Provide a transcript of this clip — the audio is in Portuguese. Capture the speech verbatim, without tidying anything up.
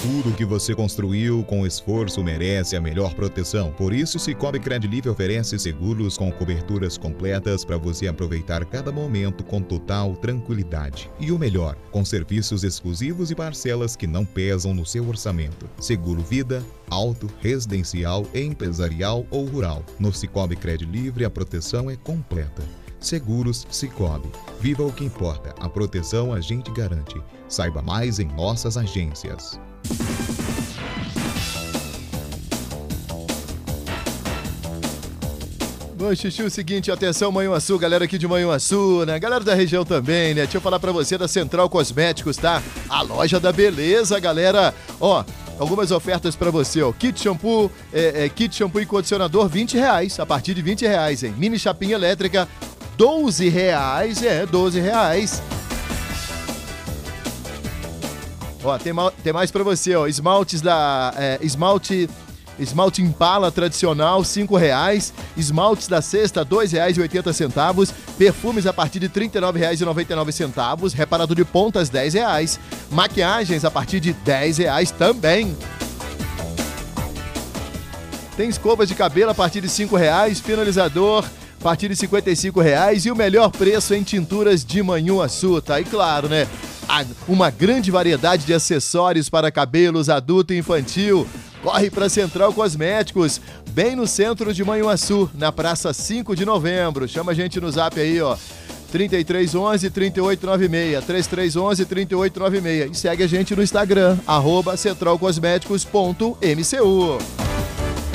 Tudo que você construiu com esforço merece a melhor proteção. Por isso, Sicoob Credilife oferece seguros com coberturas completas para você aproveitar cada momento com total tranquilidade. E o melhor, com serviços exclusivos e parcelas que não pesam no seu orçamento. Seguro vida, auto, residencial, empresarial ou rural. No Sicoob Credilife a proteção é completa. Seguros Sicoob. Viva o que importa. A proteção a gente garante. Saiba mais em nossas agências. Bom, Chuchu, seguinte, atenção Manhuaçu, galera aqui de Manhuaçu, né? Galera da região também, né? Deixa eu falar pra você da Central Cosméticos, tá? A loja da beleza, galera. Ó, algumas ofertas pra você, ó. Kit shampoo, é, é, kit shampoo e condicionador, vinte reais, a partir de vinte reais, hein? Mini chapinha elétrica, doze reais, é, doze reais. Ó, tem, ma- tem mais pra você, ó. Esmaltes da... É, esmalte... Esmalte Impala tradicional, cinco reais. Esmaltes da Sexta, dois reais e oitenta centavos. Perfumes a partir de trinta e nove reais e noventa e nove centavos. Reparador de pontas, dez reais. Maquiagens a partir de dez reais também. Tem escovas de cabelo a partir de cinco reais. Finalizador a partir de cinquenta e cinco reais. E o melhor preço em tinturas de Manhuaçu, tá? E claro, né? Uma grande variedade de acessórios para cabelos adulto e infantil. Corre para Central Cosméticos, bem no centro de Manhuaçu, na Praça cinco de Novembro. Chama a gente no zap aí, ó. trinta e três onze, trinta e oito noventa e seis, trinta e três onze, trinta e oito noventa e seis. E segue a gente no Instagram, arroba central cosméticos ponto m c u.